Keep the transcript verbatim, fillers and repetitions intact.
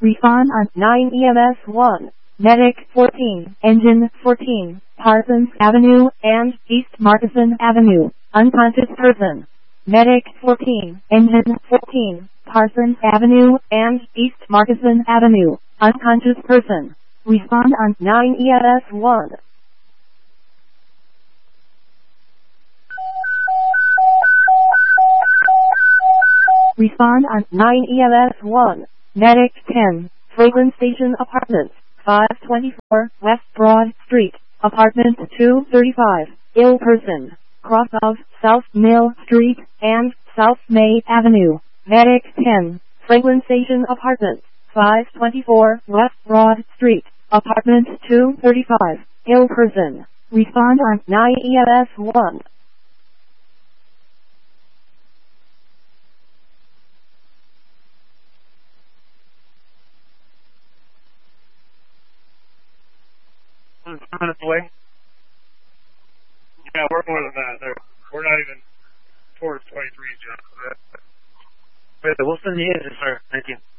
Respond on nine E M S one. Medic fourteen. Engine fourteen. Parsons Avenue and East Markeson Avenue. Unconscious person. Medic fourteen. Engine fourteen. Parsons Avenue and East Markeson Avenue. Unconscious person. Respond on nine E M S one. Respond on nine E M S one. Medic ten. Franklin Station Apartments, five twenty-four West Broad Street, Apartment two thirty-five. Ill person. Cross of South Mill Street and South May Avenue. Medic ten. Franklin Station Apartments, five twenty-four West Broad Street, Apartment two thirty-five. Ill person. Respond on nine E M S one. Ten minutes away. Yeah, we're more than that. They're, we're not even towards twenty-three, John. We'll send you in, sir. Thank you.